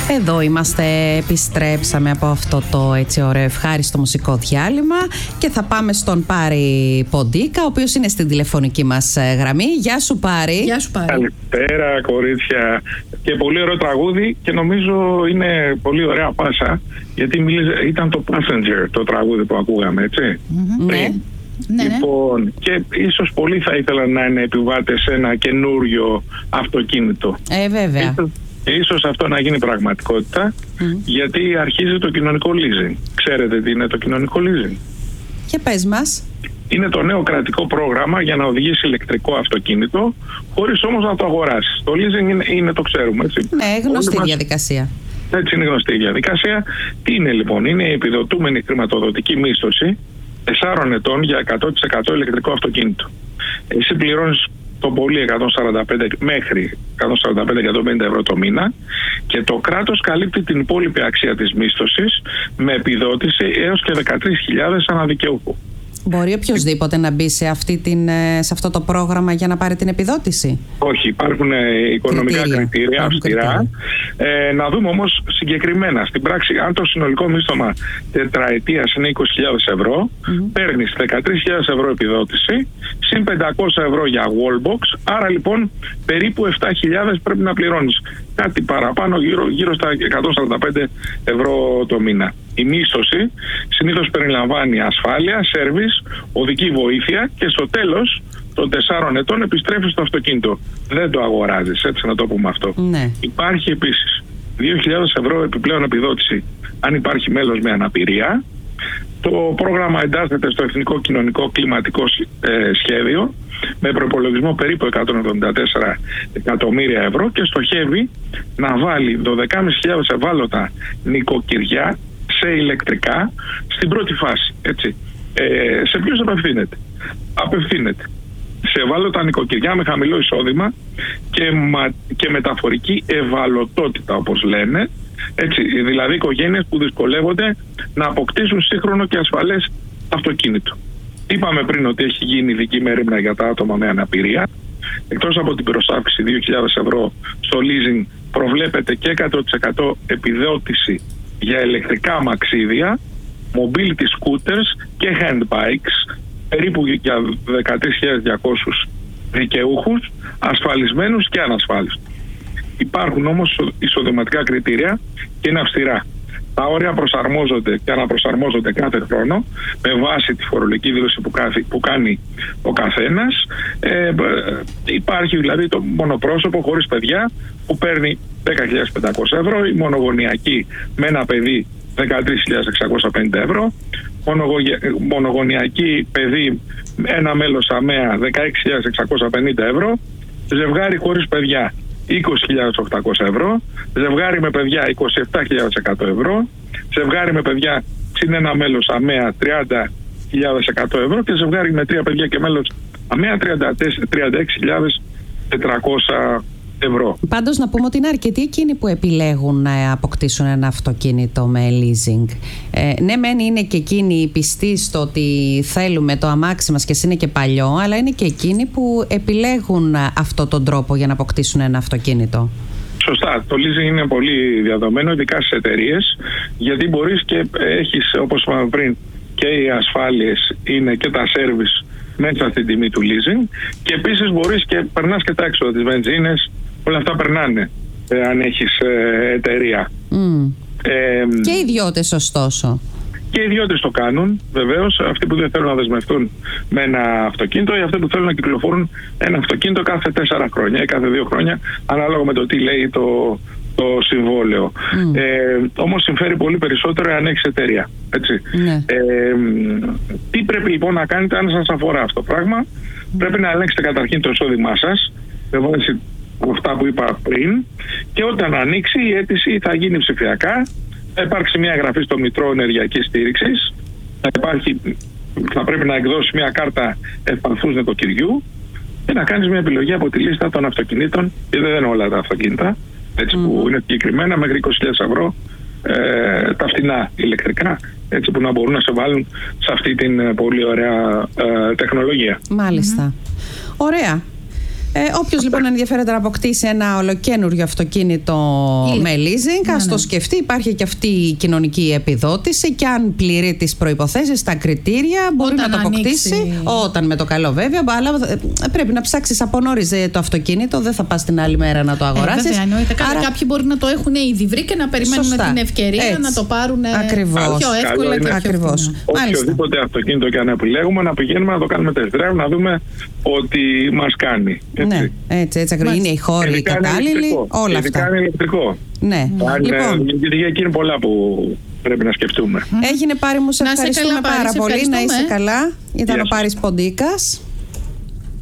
Εδώ είμαστε, επιστρέψαμε από αυτό το έτσι ωραίο ευχάριστο μουσικό διάλειμμα και θα πάμε στον Πάρη Ποντίκα, ο οποίος είναι στην τηλεφωνική μας γραμμή. Γεια σου Πάρη. Γεια σου Πάρη. Καλησπέρα κορίτσια. Και πολύ ωραίο τραγούδι και νομίζω είναι πολύ ωραία πάσα, γιατί ήταν το Passenger το τραγούδι που ακούγαμε, έτσι. Ναι. Λοιπόν, και ίσως πολλοί θα ήθελαν να είναι επιβάτες σε ένα καινούριο αυτοκίνητο. Βέβαια. Ίσως αυτό να γίνει πραγματικότητα, γιατί αρχίζει το κοινωνικό leasing. Ξέρετε τι είναι το κοινωνικό leasing? Και πες μας. Είναι το νέο κρατικό πρόγραμμα για να οδηγήσει ηλεκτρικό αυτοκίνητο, χωρίς όμως να το αγοράσεις. Το leasing είναι το ξέρουμε, έτσι. Ναι, γνωστή διαδικασία. Έτσι είναι γνωστή η διαδικασία. Τι είναι λοιπόν? Είναι η επιδοτούμενη χρηματοδοτική μίσθωση 4 ετών για 100% ηλεκτρικό αυτοκίνητο. Εσύ πληρώνεις το πολύ 145 μέχρι 145-150 ευρώ το μήνα και το κράτος καλύπτει την υπόλοιπη αξία της μίσθωσης με επιδότηση έως και 13.000 αναδικαιούχο. Μπορεί οποιοδήποτε να μπει σε αυτό το πρόγραμμα για να πάρει την επιδότηση? Όχι, υπάρχουν οικονομικά κριτήρια αυστηρά. Να δούμε όμως συγκεκριμένα. Στην πράξη, αν το συνολικό μίσθωμα τετραετίας είναι 20.000 ευρώ, παίρνεις 13.000 ευρώ επιδότηση, συν 500 ευρώ για wallbox, άρα λοιπόν περίπου 7.000 πρέπει να πληρώνεις. Κάτι παραπάνω, γύρω στα 145 ευρώ το μήνα. Η μίσθωση συνήθως περιλαμβάνει ασφάλεια, σέρβις, οδική βοήθεια και στο τέλος των 4 ετών επιστρέφεις στο αυτοκίνητο. Δεν το αγοράζεις, έτσι να το πούμε αυτό. Ναι. Υπάρχει επίσης 2.000 ευρώ επιπλέον επιδότηση αν υπάρχει μέλος με αναπηρία. Το πρόγραμμα εντάσσεται στο Εθνικό Κοινωνικό Κλιματικό Σχέδιο με προπολογισμό περίπου 174 εκατομμύρια ευρώ και στοχεύει να βάλει 12.500 ευάλωτα νοικοκυριά σε ηλεκτρικά στην πρώτη φάση. Έτσι. Σε ποιους απευθύνεται? Απευθύνεται σε ευάλωτα νοικοκυριά με χαμηλό εισόδημα και μεταφορική ευαλωτότητα, όπως λένε. Έτσι, δηλαδή οικογένειες που δυσκολεύονται να αποκτήσουν σύγχρονο και ασφαλές αυτοκίνητο. Είπαμε πριν ότι έχει γίνει ειδική μερίμνα για τα άτομα με αναπηρία. Εκτός από την προσάυξη 2.000 ευρώ στο leasing, προβλέπεται και 100% επιδότηση για ηλεκτρικά αμαξίδια, mobility scooters και handbikes, περίπου για 13.200 δικαιούχους, ασφαλισμένους και ανασφάλιστους. Υπάρχουν όμως εισοδηματικά κριτήρια και είναι αυστηρά. Τα όρια προσαρμόζονται και αναπροσαρμόζονται κάθε χρόνο με βάση τη φορολογική δήλωση που κάνει ο καθένας. Υπάρχει δηλαδή το μονοπρόσωπο χωρίς παιδιά που παίρνει 10.500 ευρώ, η μονογονιακή με ένα παιδί 13.650 ευρώ, μονογονιακή παιδί ένα μέλος ΑΜΕΑ 16.650 ευρώ, ζευγάρι χωρίς παιδιά 20.800 ευρώ, ζευγάρι με παιδιά 27.100 ευρώ, ζευγάρι με παιδιά συν ένα μέλος ΑΜΕΑ 30.100 ευρώ και ζευγάρι με 3 παιδιά και μέλος ΑΜΕΑ 36.400 ευρώ. Πάντως να πούμε ότι είναι αρκετοί εκείνοι που επιλέγουν να αποκτήσουν ένα αυτοκίνητο με leasing. Ναι, μεν είναι και εκείνοι πιστοί στο ότι θέλουμε το αμάξι μας και εσύ είναι και παλιό, αλλά είναι και εκείνοι που επιλέγουν αυτόν τον τρόπο για να αποκτήσουν ένα αυτοκίνητο. Σωστά. Το leasing είναι πολύ διαδομένο, ειδικά στις εταιρείες, γιατί μπορείς και έχεις, όπως είπαμε πριν, και οι ασφάλειες είναι και τα service μέσα στην τιμή του leasing και επίσης μπορείς και περνάς και τα έξοδα της βενζίνες, όλα αυτά περνάνε αν έχεις εταιρεία. Και οι ιδιώτες ωστόσο? Και οι ιδιώτες το κάνουν βεβαίως, αυτοί που δεν θέλουν να δεσμευτούν με ένα αυτοκίνητο ή αυτοί που θέλουν να κυκλοφορούν ένα αυτοκίνητο κάθε 4 χρόνια ή κάθε 2 χρόνια, ανάλογα με το τι λέει το συμβόλαιο. Όμως συμφέρει πολύ περισσότερο αν έχεις εταιρεία. Έτσι. Ναι. Τι πρέπει λοιπόν να κάνετε αν σας αφορά αυτό το πράγμα? Πρέπει να ελέγξετε καταρχήν το εισόδημά σας με βάση αυτά που είπα πριν και όταν ανοίξει η αίτηση θα γίνει ψηφιακά. Θα υπάρξει μια εγγραφή στο Μητρό Ενεργειακής Στήριξης. Θα πρέπει να εκδώσει μια κάρτα ευπαθούς νοικοκυριού και να κάνεις μια επιλογή από τη λίστα των αυτοκινήτων, και δεν είναι όλα τα αυτοκίνητα, έτσι, που είναι συγκεκριμένα μέχρι 20.000 ευρώ, τα φτηνά ηλεκτρικά, έτσι, που να μπορούν να σε βάλουν σε αυτή την πολύ ωραία τεχνολογία. Μάλιστα. Ωραία. Όποιος λοιπόν ενδιαφέρεται να αποκτήσει ένα ολοκένουργιο αυτοκίνητο με leasing, ας το σκεφτεί. Υπάρχει και αυτή η κοινωνική επιδότηση και αν πληρεί τις προϋποθέσεις, τα κριτήρια, μπορεί να το αποκτήσει όταν με το καλό βέβαια. Αλλά πρέπει να ψάξεις από νωρίς το αυτοκίνητο, δεν θα πας την άλλη μέρα να το αγοράσεις. Βέβαια, εννοείται. Κάποιοι μπορεί να το έχουν ήδη βρει και να περιμένουν την ευκαιρία να το πάρουν πιο εύκολα και ακριβώς. Οποιοδήποτε αυτοκίνητο και αν επιλέγουμε, να πηγαίνουμε να το κάνουμε test drive, να δούμε ότι μας κάνει. Ναι, έτσι ακριβώς. Είναι οι χώροι οι κατάλληλοι, όλα αυτά. Είναι ηλεκτρικό. Ναι. Λοιπόν, γιατί εκεί είναι πολλά που πρέπει να σκεφτούμε. Έγινε, Πάρη μου, σε ευχαριστούμε πάρα πολύ. Να είσαι καλά. Ήταν ο Πάρης Ποντίκας.